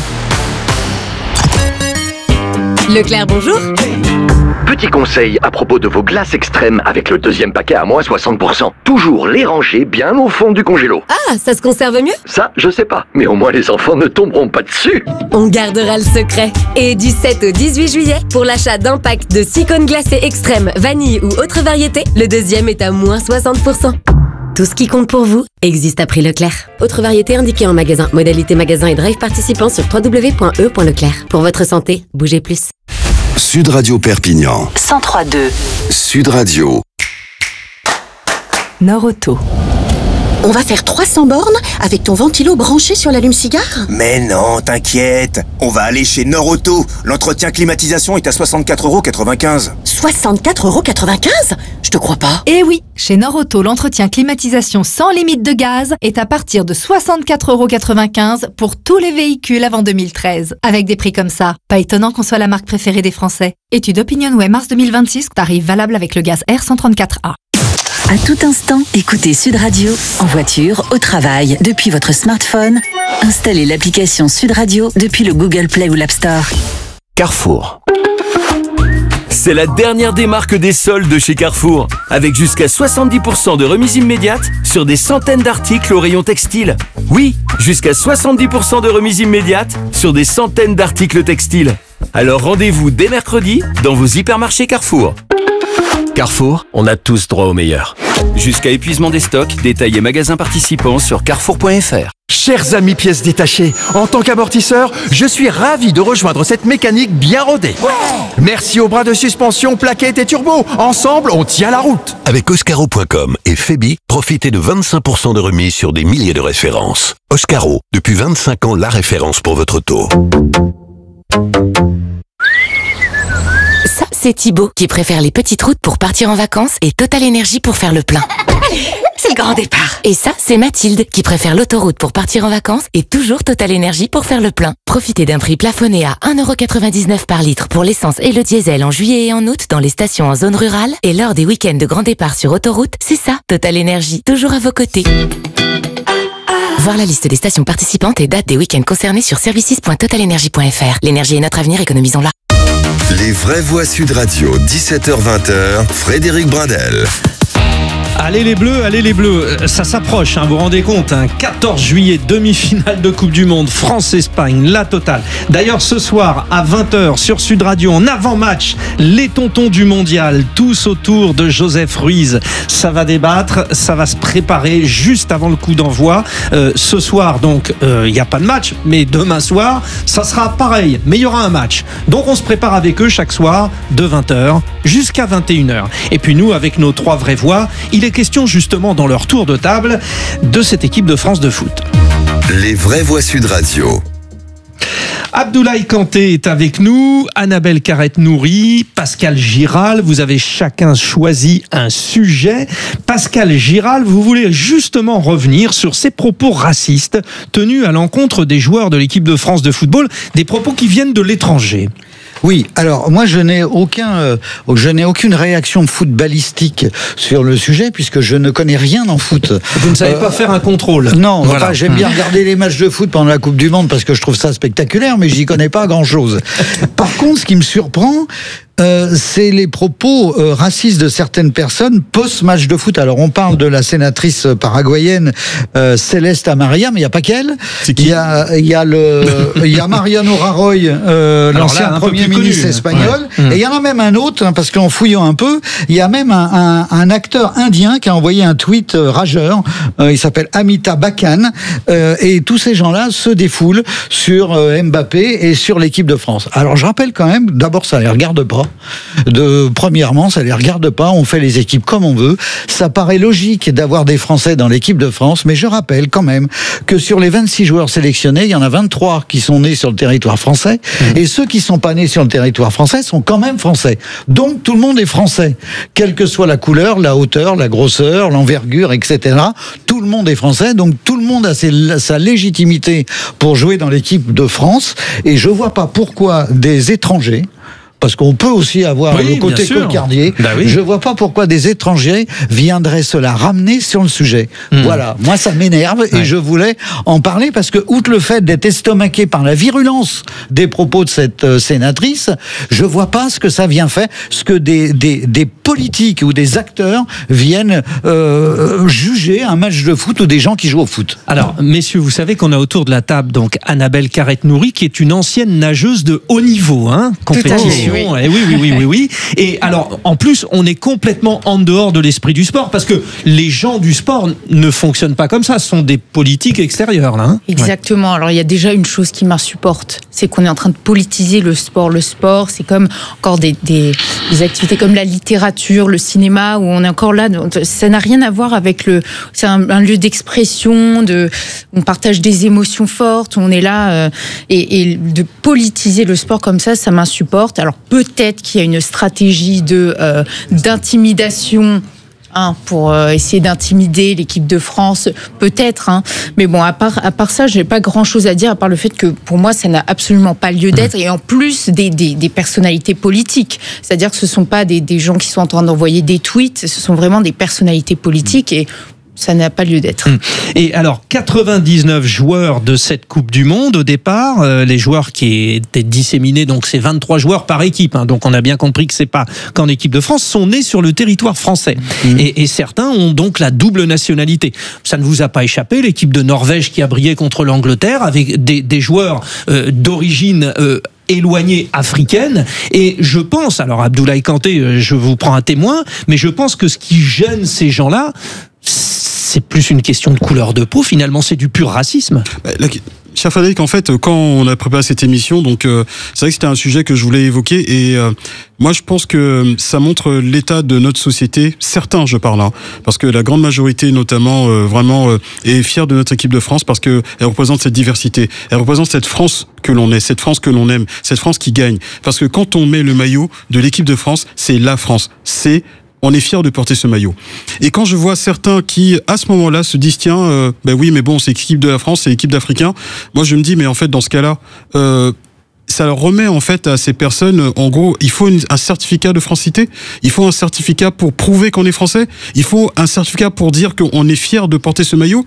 Leclerc, bonjour. Petit conseil à propos de vos glaces extrêmes avec le deuxième paquet à moins soixante pour cent. Toujours les ranger bien au fond du congélo. Ah, ça se conserve mieux? Ça, je sais pas. Mais au moins les enfants ne tomberont pas dessus. On gardera le secret. Et du sept au dix-huit juillet, pour l'achat d'un pack de six cônes glacés extrêmes, vanille ou autre variété, le deuxième est à moins soixante pour cent. Tout ce qui compte pour vous existe à prix Leclerc. Autre variété indiquée en magasin. Modalité magasin et drive participant sur w w w point e point leclerc. Pour votre santé, bougez plus. Sud Radio Perpignan. cent trois deux. Sud Radio. Nord-Auto. On va faire trois cents bornes avec ton ventilo branché sur l'allume-cigare? Mais non, t'inquiète. On va aller chez Nord-Auto. L'entretien climatisation est à soixante-quatre euros quatre-vingt-quinze. soixante-quatre euros quatre-vingt-quinze? Je te crois pas. Eh oui, chez Nord-Auto, l'entretien climatisation sans limite de gaz est à partir de soixante-quatre euros quatre-vingt-quinze pour tous les véhicules avant deux mille treize. Avec des prix comme ça, pas étonnant qu'on soit la marque préférée des Français. Étude OpinionWay mars deux mille vingt-six, tarif valable avec le gaz R cent trente-quatre A. À tout instant, écoutez Sud Radio, en voiture, au travail, depuis votre smartphone. Installez l'application Sud Radio depuis le Google Play ou l'App Store. Carrefour. C'est la dernière des marques des soldes de chez Carrefour, avec jusqu'à soixante-dix pour cent de remise immédiate sur des centaines d'articles au rayon textile. Oui, jusqu'à soixante-dix pour cent de remise immédiate sur des centaines d'articles textiles. Alors rendez-vous dès mercredi dans vos hypermarchés Carrefour. Carrefour, on a tous droit au meilleur. Jusqu'à épuisement des stocks, détails et magasins participants sur carrefour point f r. Chers amis pièces détachées, en tant qu'amortisseur, je suis ravi de rejoindre cette mécanique bien rodée. Ouais. Merci aux bras de suspension, plaquettes et turbo. Ensemble, on tient la route. Avec Oscaro point com et Febi, profitez de vingt-cinq pour cent de remise sur des milliers de références. Oscaro, depuis vingt-cinq ans, la référence pour votre auto. Ça, c'est Thibaut qui préfère les petites routes pour partir en vacances et Total Énergie pour faire le plein. C'est le grand départ. Et ça, c'est Mathilde qui préfère l'autoroute pour partir en vacances et toujours Total Énergie pour faire le plein. Profitez d'un prix plafonné à un euro quatre-vingt-dix-neuf par litre pour l'essence et le diesel en juillet et en août dans les stations en zone rurale et lors des week-ends de grand départ sur autoroute. C'est ça, Total Énergie, toujours à vos côtés. Voir la liste des stations participantes et dates des week-ends concernés sur services point total énergie point f r. L'énergie est notre avenir, économisons-la. Les vraies voix Sud Radio, dix-sept heures vingt, Frédéric Brindel. Allez les Bleus, allez les Bleus, ça s'approche, hein, vous vous rendez compte, hein, quatorze juillet, demi-finale de Coupe du Monde, France-Espagne, la totale. D'ailleurs ce soir à vingt heures sur Sud Radio, en avant-match, les tontons du mondial, tous autour de Joseph Ruiz. Ça va débattre, ça va se préparer juste avant le coup d'envoi. Euh, ce soir donc, il euh, n'y a pas de match, mais demain soir, ça sera pareil, mais il y aura un match. Donc on se prépare avec eux chaque soir de vingt heures jusqu'à vingt et une heures. Et puis nous, avec nos trois vraies voix, il est question justement dans leur tour de table de cette équipe de France de foot. Les vraies voix Sud Radio. Abdoulaye Kanté est avec nous, Annabelle Carrette-Nourry, Pascal Giral. Vous avez chacun choisi un sujet. Pascal Giral, vous voulez justement revenir sur ces propos racistes tenus à l'encontre des joueurs de l'équipe de France de football, des propos qui viennent de l'étranger. Oui, alors moi je n'ai aucun, euh, je n'ai aucune réaction footballistique sur le sujet puisque je ne connais rien en foot. Vous ne savez euh, pas faire un contrôle. Non, voilà. Enfin, j'aime bien regarder les matchs de foot pendant la Coupe du Monde parce que je trouve ça spectaculaire, mais j'y connais pas grand-chose. Par contre, ce qui me surprend, Euh, c'est les propos euh, racistes de certaines personnes post-match de foot. Alors on parle de la sénatrice paraguayenne euh, Céleste Amaria, mais il n'y a pas qu'elle. Il y a, il y a le, il y a Mariano Rajoy, euh, l'ancien Premier ministre connu, espagnol, ouais. Et il y en a même un autre, hein, parce qu'en fouillant un peu, il y a même un, un, un acteur indien qui a envoyé un tweet euh, rageur. Euh, il s'appelle Amitabh Bachchan, euh, et tous ces gens-là se défoulent sur euh, Mbappé et sur l'équipe de France. Alors je rappelle quand même, d'abord ça les regarde pas. De, premièrement, ça les regarde pas, on fait les équipes comme on veut. Ça paraît logique d'avoir des Français dans l'équipe de France, mais je rappelle quand même que sur les vingt-six joueurs sélectionnés, il y en a vingt-trois qui sont nés sur le territoire français, mmh. et ceux qui sont pas nés sur le territoire français sont quand même français. Donc tout le monde est français, quelle que soit la couleur, la hauteur, la grosseur, l'envergure, et cetera. Tout le monde est français, donc tout le monde a ses, sa légitimité pour jouer dans l'équipe de France, et je vois pas pourquoi des étrangers, parce qu'on peut aussi avoir oui, le côté cocardier. Bah oui. Je vois pas pourquoi des étrangers viendraient se la ramener sur le sujet. Mmh. Voilà, moi ça m'énerve ouais. et je voulais en parler parce que, outre le fait d'être estomaqué par la virulence des propos de cette euh, sénatrice, je vois pas ce que ça vient faire, ce que des, des, des politiques ou des acteurs viennent euh, juger un match de foot ou des gens qui jouent au foot. Alors, messieurs, vous savez qu'on a autour de la table donc Annabelle Carrette-Nourry, qui est une ancienne nageuse de haut niveau, hein, compétition. Oui. Oui, oui, oui, oui, oui. Et alors, en plus, on est complètement en dehors de l'esprit du sport parce que les gens du sport ne fonctionnent pas comme ça. Ce sont des politiques extérieures, là. Hein. Exactement. Ouais. Alors, il y a déjà une chose qui m'insupporte, c'est qu'on est en train de politiser le sport. Le sport, c'est comme encore des, des, des activités comme la littérature, le cinéma, où on est encore là. Ça n'a rien à voir avec le. C'est un, un lieu d'expression, de. On partage des émotions fortes. On est là euh, et, et de politiser le sport comme ça, ça m'insupporte. Alors peut-être qu'il y a une stratégie de euh, d'intimidation. Hein, pour euh, essayer d'intimider l'équipe de France, peut-être. Hein. Mais bon, à part, à part ça, j'ai pas grand-chose à dire, à part le fait que, pour moi, ça n'a absolument pas lieu d'être. Et en plus, des, des, des personnalités politiques. C'est-à-dire que ce sont pas des, des gens qui sont en train d'envoyer des tweets, ce sont vraiment des personnalités politiques et ça n'a pas lieu d'être. Et alors, quatre-vingt-dix-neuf joueurs de cette Coupe du Monde au départ, euh, les joueurs qui étaient disséminés, donc c'est vingt-trois joueurs par équipe, hein, donc on a bien compris que c'est pas qu'en équipe de France, sont nés sur le territoire français. Mmh. Et, et certains ont donc la double nationalité. Ça ne vous a pas échappé, l'équipe de Norvège qui a brillé contre l'Angleterre avec des, des joueurs euh, d'origine euh, éloignée africaine, et je pense, alors Abdoulaye Kanté, je vous prends un témoin, mais je pense que ce qui gêne ces gens-là, c'est plus une question de couleur de peau, finalement c'est du pur racisme. Bah, la... Cher Frédéric, en fait, quand on a préparé cette émission, donc euh, c'est vrai que c'était un sujet que je voulais évoquer, et euh, moi je pense que ça montre l'état de notre société, certains je parle, hein, parce que la grande majorité notamment euh, vraiment euh, est fière de notre équipe de France parce que elle représente cette diversité, elle représente cette France que l'on est, cette France que l'on aime, cette France qui gagne, parce que quand on met le maillot de l'équipe de France, c'est la France, c'est on est fiers de porter ce maillot. Et quand je vois certains qui, à ce moment-là, se disent tiens, euh, ben oui, mais bon, c'est l'équipe de la France, c'est l'équipe d'Africains. Moi, je me dis, mais en fait, dans ce cas-là, euh, ça leur remet en fait à ces personnes, en gros, il faut une, un certificat de francité, il faut un certificat pour prouver qu'on est français, il faut un certificat pour dire qu'on est fier de porter ce maillot.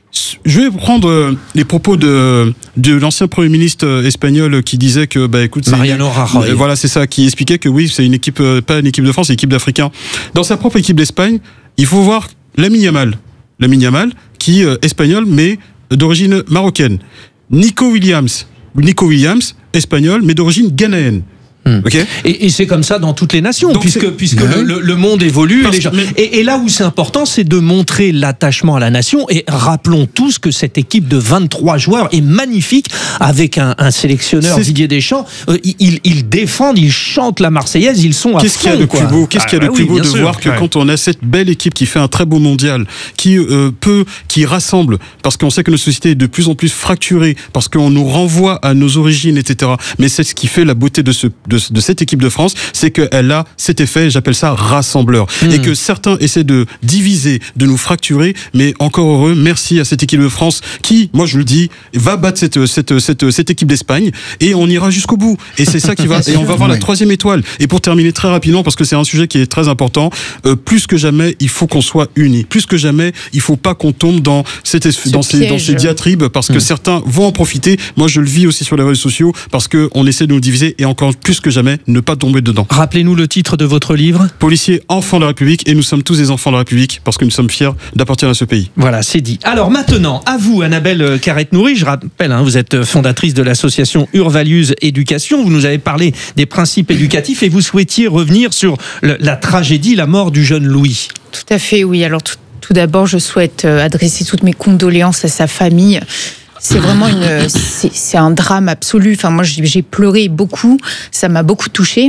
Je vais prendre les propos de, de l'ancien Premier ministre espagnol qui disait que, bah écoute, c'est Mariano Rajoy. Voilà, c'est ça, qui expliquait que oui, c'est une équipe, pas une équipe de France, c'est une équipe d'Africains. Dans sa propre équipe d'Espagne, il faut voir Lamine Yamal, Lamine Yamal, qui est espagnol mais d'origine marocaine. Nico Williams, Nico Williams, espagnol mais d'origine ghanéenne. Okay. Et, et c'est comme ça dans toutes les nations, donc puisque, puisque le, le, le monde évolue. Et, les gens... mais... et, et là où c'est important, c'est de montrer l'attachement à la nation. Et rappelons tous que cette équipe de vingt-trois joueurs est magnifique, avec un, un sélectionneur, c'est... Didier Deschamps. Euh, ils, ils défendent, ils chantent la Marseillaise, ils sont à Qu'est-ce qu'il y a de plus beau, Qu'est-ce qu'il y a de ah, plus oui, beau de sûr, voir que ouais. quand on a cette belle équipe qui fait un très beau mondial, qui euh, peut, qui rassemble, parce qu'on sait que notre société est de plus en plus fracturée, parce qu'on nous renvoie à nos origines, et cetera. Mais c'est ce qui fait la beauté de ce de de cette équipe de France, c'est qu'elle a cet effet, j'appelle ça rassembleur, mmh. et que certains essaient de diviser, de nous fracturer, mais encore heureux, merci à cette équipe de France qui, moi je le dis, va battre cette cette cette, cette équipe d'Espagne, et on ira jusqu'au bout, et c'est ça qui va, et on va avoir la troisième étoile. Et pour terminer très rapidement, parce que c'est un sujet qui est très important, euh, plus que jamais, il faut qu'on soit unis, plus que jamais, il faut pas qu'on tombe dans cette ce dans ces dans ces diatribes, parce que mmh. certains vont en profiter. Moi je le vis aussi sur les réseaux sociaux, parce que on essaie de nous diviser, et encore plus que jamais ne pas tomber dedans. Rappelez-nous le titre de votre livre. Policiers, enfants de la République, et nous sommes tous des enfants de la République parce que nous sommes fiers d'appartenir à ce pays. Voilà, c'est dit. Alors maintenant, à vous, Annabelle Carrette-Nourry. Je rappelle, hein, vous êtes fondatrice de l'association Urvalues Éducation. Vous nous avez parlé des principes éducatifs et vous souhaitiez revenir sur le, la tragédie, la mort du jeune Louis. Tout à fait, oui. Alors tout, tout d'abord, je souhaite adresser toutes mes condoléances à sa famille. C'est vraiment une, c'est, c'est un drame absolu. Enfin, moi, j'ai pleuré beaucoup. Ça m'a beaucoup touchée.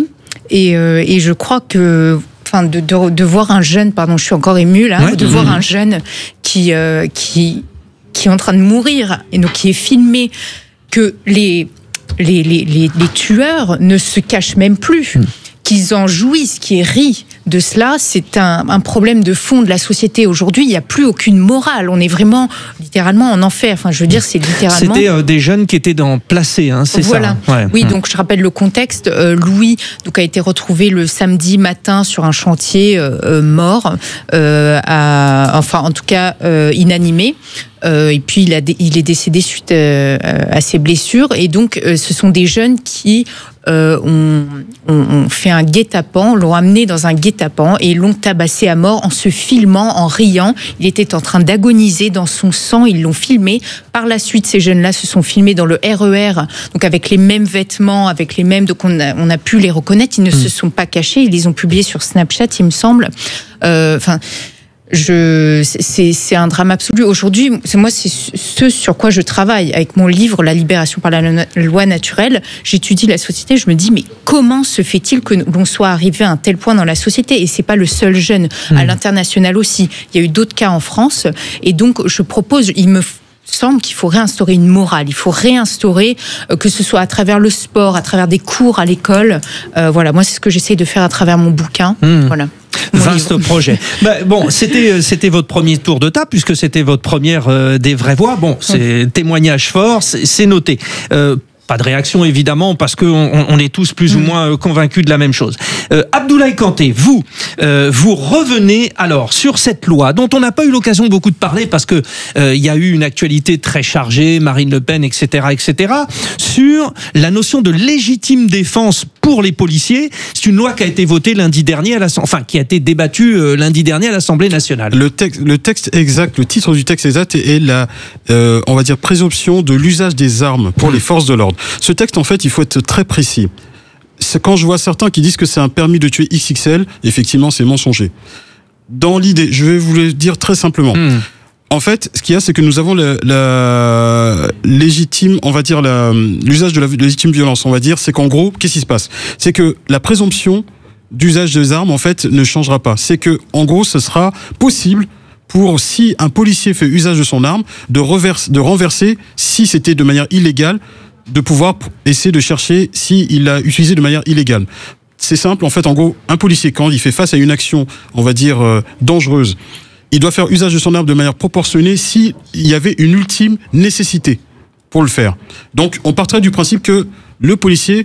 et, euh, et je crois que Enfin, de, de, de voir un jeune, pardon, je suis encore émue là, ouais, de mmh. voir un jeune qui, euh, qui, qui est en train de mourir et donc qui est filmé, que les, les, les, les, les tueurs ne se cachent même plus, mmh. qu'ils en jouissent, qu'ils rient de cela, c'est un, un problème de fond de la société. Aujourd'hui, il n'y a plus aucune morale. On est vraiment, littéralement, en enfer. Enfin, je veux dire, c'est littéralement... C'était euh, des jeunes qui étaient dans placés, hein, c'est voilà. ça. Ouais. Oui, mmh. donc je rappelle le contexte. Euh, Louis donc, a été retrouvé le samedi matin sur un chantier euh, mort, euh, à, enfin, en tout cas, euh, inanimé. Euh, et puis il, a, il est décédé suite euh, à ses blessures. Et donc, euh, ce sont des jeunes qui euh, ont, ont, ont fait un guet-apens, l'ont amené dans un guet-apens et l'ont tabassé à mort en se filmant, en riant. Il était en train d'agoniser dans son sang. Ils l'ont filmé. Par la suite, ces jeunes-là se sont filmés dans le R E R, donc avec les mêmes vêtements, avec les mêmes. Donc on a, on a pu les reconnaître. Ils ne mmh. se sont pas cachés. Ils les ont publiés sur Snapchat, il me semble. Enfin. Euh, Je, c'est, c'est un drame absolu. Aujourd'hui, c'est moi, c'est ce sur quoi je travaille avec mon livre La libération par la loi naturelle. J'étudie la société. Je me dis, mais comment se fait-il que l'on soit arrivé à un tel point dans la société ? Et c'est pas le seul jeune. Mmh. À l'international aussi, il y a eu d'autres cas en France. Et donc, je propose, il me semble qu'il faut réinstaurer une morale. Il faut réinstaurer, euh, que ce soit à travers le sport, à travers des cours à l'école. Euh, voilà, moi, c'est ce que j'essaie de faire à travers mon bouquin. Mmh. Voilà. Vaste projet. Bah, bon, c'était c'était votre premier tour de table puisque c'était votre première euh, des vraies voix. Bon, c'est mmh. témoignage fort, c'est, c'est noté. Euh, Pas de réaction évidemment parce qu'on on est tous plus mmh. ou moins convaincus de la même chose. Euh, Abdoulaye Kanté, vous, euh, vous revenez alors sur cette loi dont on n'a pas eu l'occasion beaucoup de parler parce que euh, il y a eu une actualité très chargée, Marine Le Pen, et cetera, et cetera, sur la notion de légitime défense pour les policiers. C'est une loi qui a été votée lundi dernier à l'Assemblée, enfin qui a été débattue euh, lundi dernier à l'Assemblée nationale. Le texte, le texte exact, le titre du texte exact est la, euh, on va dire présomption de l'usage des armes pour mmh. les forces de l'ordre. Ce texte, en fait, il faut être très précis. C'est quand je vois certains qui disent que c'est un permis de tuer X X L, effectivement, c'est mensonger. Dans l'idée, je vais vous le dire très simplement. Mmh. En fait, ce qu'il y a, c'est que nous avons la, la légitime, on va dire, la, l'usage de la légitime violence, on va dire, c'est qu'en gros, qu'est-ce qui se passe ? C'est que la présomption d'usage des armes, en fait, ne changera pas. C'est que, en gros, ce sera possible pour, si un policier fait usage de son arme, de, reverse, de renverser, si c'était de manière illégale, de pouvoir essayer de chercher s'il l'a utilisé de manière illégale. C'est simple, en fait, en gros, un policier, quand il fait face à une action, on va dire, euh, dangereuse, il doit faire usage de son arme de manière proportionnée s'il y avait une ultime nécessité pour le faire. Donc, on partirait du principe que le policier,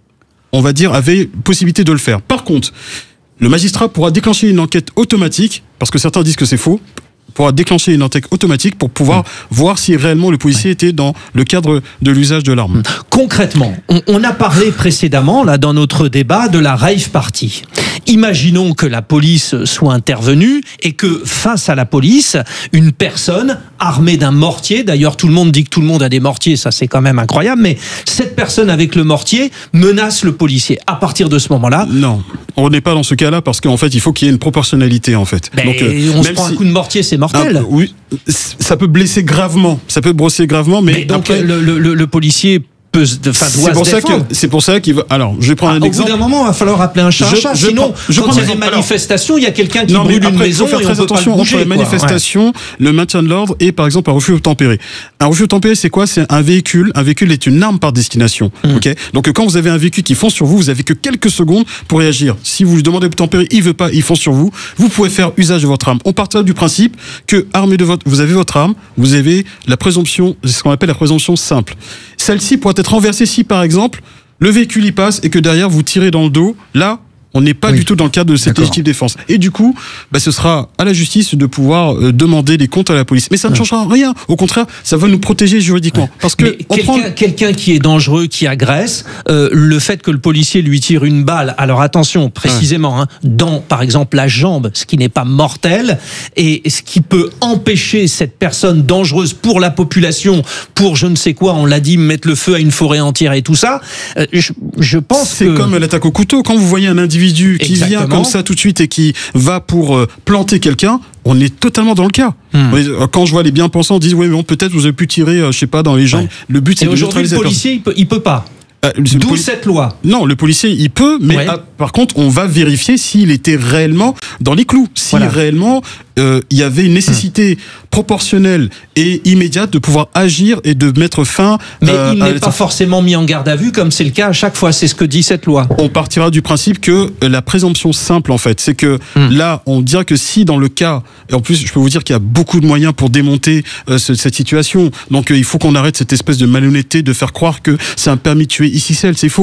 on va dire, avait possibilité de le faire. Par contre, le magistrat pourra déclencher une enquête automatique, parce que certains disent que c'est faux, pourra déclencher une enquête automatique pour pouvoir mmh. voir si réellement le policier ouais. était dans le cadre de l'usage de l'arme. Concrètement, on, on a parlé précédemment, là, dans notre débat, de la rave party. Imaginons que la police soit intervenue et que face à la police, une personne armée d'un mortier, d'ailleurs tout le monde dit que tout le monde a des mortiers, ça c'est quand même incroyable, mais cette personne avec le mortier menace le policier. À partir de ce moment-là... Non, on n'est pas dans ce cas-là parce qu'en fait il faut qu'il y ait une proportionnalité en fait. Ben, Donc, euh, on se prend si... un coup de mortier, c'est mortel. Ah, oui, ça peut blesser gravement, ça peut brosser gravement, mais, mais donc après... le, le, le, le policier... Peut, enfin, c'est pour ça que c'est pour ça qu'il va. Alors, je vais prendre ah, un exemple. Au bout d'un moment, il va falloir appeler un chat un chat. Sinon, prends, je quand il y a des manifestations, il y a quelqu'un qui non, brûle après, une maison. Il faut faire très attention entre la manifestation, ouais. le maintien de l'ordre et par exemple un refus obtempéré. Un refus obtempéré, c'est quoi ? C'est un véhicule. Un véhicule est une arme par destination. Mmh. Ok. Donc quand vous avez un véhicule qui fonce sur vous, vous avez que quelques secondes pour réagir. Si vous lui demandez obtempérer, il veut pas, il fonce sur vous. Vous pouvez faire usage de votre arme. On part du principe que armé de votre, vous avez votre arme, vous avez la présomption, c'est ce qu'on appelle la présomption simple. Celle-ci pourrait être renversée si, par exemple, le véhicule y passe et que derrière vous tirez dans le dos. Là, on n'est pas oui. du tout dans le cadre de cette D'accord. légitime défense. Et du coup, bah, ce sera à la justice de pouvoir euh, demander des comptes à la police. Mais ça ne ouais. changera rien. Au contraire, ça va nous protéger juridiquement. Ouais. Parce que on quelqu'un, prend... quelqu'un qui est dangereux, qui agresse, euh, le fait que le policier lui tire une balle, alors attention, précisément, ouais. hein, dans, par exemple, la jambe, ce qui n'est pas mortel, et ce qui peut empêcher cette personne dangereuse pour la population, pour je ne sais quoi, on l'a dit, mettre le feu à une forêt entière et tout ça, euh, je, je pense C'est que... comme l'attaque au couteau. Quand vous voyez un individu qui Exactement. vient comme ça tout de suite et qui va pour euh, planter quelqu'un, on est totalement dans le cas. Hmm. Quand je vois les bien-pensants disent oui mais bon, peut-être vous avez pu tirer, euh, je sais pas, dans les jambes. Ouais. Le but c'est et de aujourd'hui le policier il peut, il peut pas. Euh, D'où poli- cette loi. Non, le policier, il peut, mais Ouais. ah, par contre, on va vérifier s'il était réellement dans les clous. Si Voilà. réellement, euh, il y avait une nécessité proportionnelle et immédiate de pouvoir agir et de mettre fin... Mais euh, il à- n'est pas forcément mis en garde à vue comme c'est le cas à chaque fois. C'est ce que dit cette loi. On partira du principe que la présomption simple, en fait, c'est que Hmm. là, on dira que si dans le cas, et en plus, je peux vous dire qu'il y a beaucoup de moyens pour démonter euh, ce- cette situation. Donc, euh, il faut qu'on arrête cette espèce de malhonnêteté de faire croire que c'est un permis de tuer ici, c'est faux.